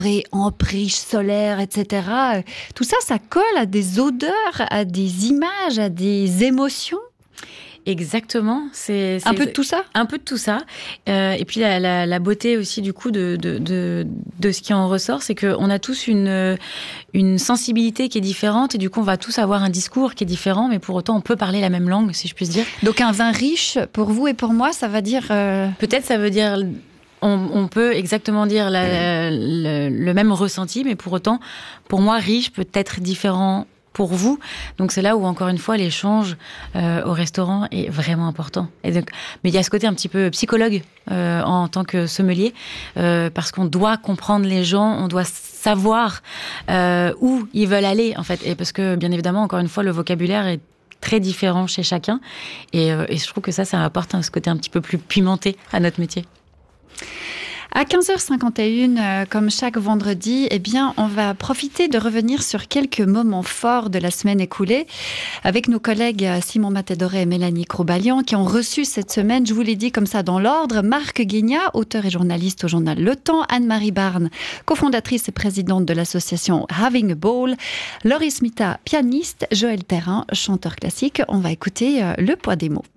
emprise solaire, etc. Tout ça, ça colle à des odeurs, à des images, à des émotions. Exactement, c'est un peu de tout ça. Un peu de tout ça. Et puis la beauté aussi du coup de ce qui en ressort, c'est qu'on a tous une sensibilité qui est différente et du coup on va tous avoir un discours qui est différent, mais pour autant on peut parler la même langue, si je puis dire. Donc un vin riche, pour vous et pour moi, ça va dire... Peut-être ça veut dire... On peut exactement dire le même ressenti, mais pour autant, pour moi, riche peut être différent pour vous. Donc c'est là où, encore une fois, l'échange au restaurant est vraiment important. Et donc, mais il y a ce côté un petit peu psychologue en tant que sommelier, parce qu'on doit comprendre les gens, on doit savoir où ils veulent aller, en fait. Et parce que, bien évidemment, encore une fois, le vocabulaire est très différent chez chacun. Et je trouve que ça apporte ce côté un petit peu plus pimenté à notre métier. À 15h51, comme chaque vendredi, eh bien, on va profiter de revenir sur quelques moments forts de la semaine écoulée avec nos collègues Simon Matadoré et Mélanie Crouballian qui ont reçu cette semaine, je vous l'ai dit comme ça dans l'ordre, Marc Guignat, auteur et journaliste au journal Le Temps, Anne-Marie Barne, cofondatrice et présidente de l'association Having a Ball, Laurie Smita, pianiste, Joël Perrin, chanteur classique. On va écouter le poids des mots.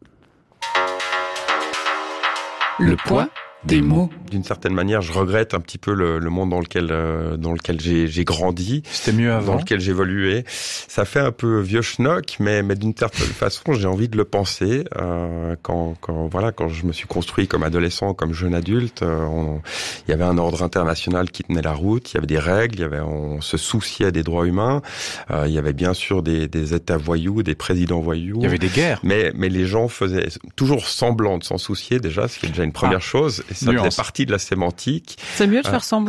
Le poids des mots. D'une certaine manière, je regrette un petit peu le monde dans lequel j'ai grandi. C'était mieux avant. Dans lequel j'évoluais. Ça fait un peu vieux schnock, mais d'une certaine façon, j'ai envie de le penser. Quand je me suis construit comme adolescent, comme jeune adulte, il y avait un ordre international qui tenait la route. Il y avait des règles. On se souciait des droits humains. Il y avait bien sûr des États voyous, des présidents voyous. Il y avait des guerres. Mais les gens faisaient toujours semblant de s'en soucier déjà, ce qui est déjà une première chose. Et ça faisait partie de la sémantique. C'est mieux de faire semblant ?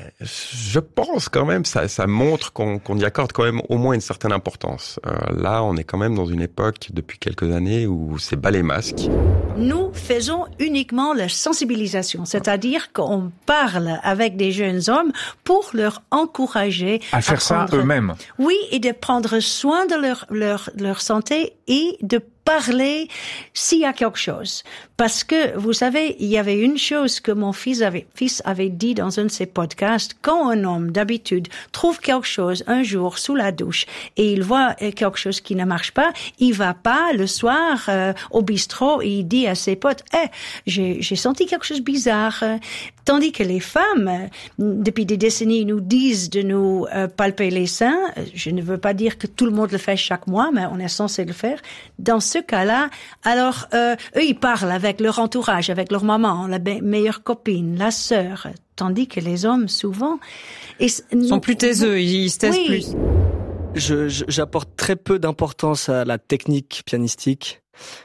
Je pense quand même, ça montre qu'on y accorde quand même au moins une certaine importance. Là, on est quand même dans une époque, depuis quelques années, où c'est bas les masques. Nous faisons uniquement la sensibilisation, c'est-à-dire qu'on parle avec des jeunes hommes pour leur encourager à faire ça eux-mêmes. Oui, et de prendre soin de leur santé et de parler s'il y a quelque chose. Parce que, vous savez, il y avait une chose que mon fils avait dit dans un de ses podcasts. Quand un homme, d'habitude, trouve quelque chose un jour sous la douche et il voit quelque chose qui ne marche pas, il va pas le soir au bistrot et il dit à ses potes « j'ai senti quelque chose bizarre ». Tandis que les femmes, depuis des décennies, nous disent de nous palper les seins. Je ne veux pas dire que tout le monde le fait chaque mois, mais on est censé le faire. Dans ce cas-là, alors eux, ils parlent avec leur entourage, avec leur maman, la meilleure copine, la sœur. Tandis que les hommes, souvent... sont plus taiseux, ils se taisent plus. J'apporte très peu d'importance à la technique pianistique.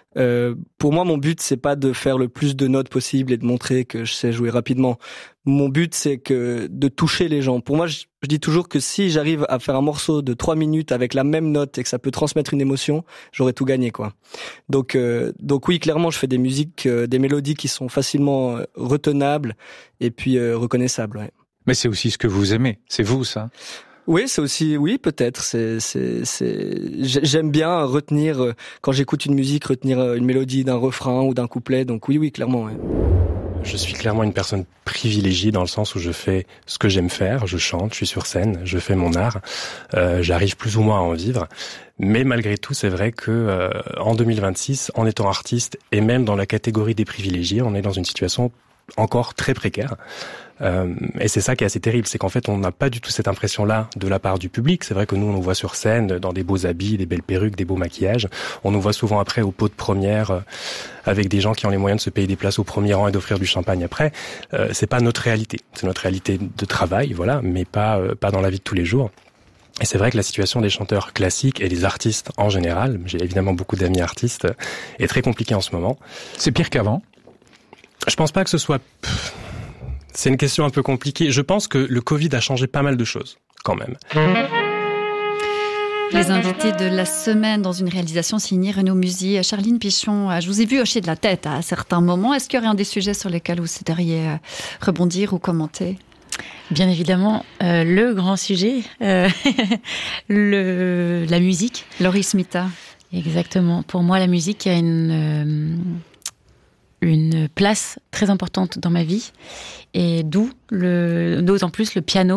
Pour moi, mon but, c'est pas de faire le plus de notes possible et de montrer que je sais jouer rapidement. Mon but, c'est de toucher les gens. Pour moi, je dis toujours que si j'arrive à faire un morceau de 3 minutes avec la même note et que ça peut transmettre une émotion, j'aurais tout gagné, quoi. Donc oui, clairement, je fais des musiques, des mélodies qui sont facilement retenables et puis reconnaissables, ouais. Mais c'est aussi ce que vous aimez. C'est vous, ça? Oui, c'est aussi, oui, peut-être. J'aime bien retenir, quand j'écoute une musique, retenir une mélodie d'un refrain ou d'un couplet. Donc oui, clairement, ouais. Je suis clairement une personne privilégiée dans le sens où je fais ce que j'aime faire. Je chante, je suis sur scène, je fais mon art. J'arrive plus ou moins à en vivre. Mais malgré tout, c'est vrai que en 2026, en étant artiste et même dans la catégorie des privilégiés, on est dans une situation encore très précaire. Et c'est ça qui est assez terrible, c'est qu'en fait on n'a pas du tout cette impression-là de la part du public. C'est vrai que nous on nous voit sur scène dans des beaux habits, des belles perruques, des beaux maquillages. On nous voit souvent après au pot de première avec des gens qui ont les moyens de se payer des places au premier rang et d'offrir du champagne après. C'est pas notre réalité, c'est notre réalité de travail, voilà, mais pas dans la vie de tous les jours. Et c'est vrai que la situation des chanteurs classiques et des artistes en général, j'ai évidemment beaucoup d'amis artistes, est très compliquée en ce moment. C'est pire qu'avant? Je pense pas que ce soit... C'est une question un peu compliquée. Je pense que le Covid a changé pas mal de choses, quand même. Les invités de la semaine dans une réalisation signée Renaud Musy. Charline Pichon, je vous ai vu hocher de la tête à certains moments. Est-ce qu'il y aurait un des sujets sur lesquels vous souhaiteriez rebondir ou commenter ? Bien évidemment, le grand sujet, la musique. Laurie Smita. Exactement. Pour moi, la musique a une place très importante dans ma vie, et d'autant plus le piano